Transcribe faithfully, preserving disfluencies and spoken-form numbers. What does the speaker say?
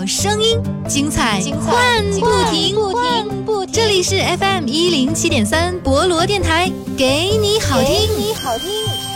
好声音，精彩换不停， 不停不停。 这里是 F M 一零七点三博罗电台，给你好听， 给你好听。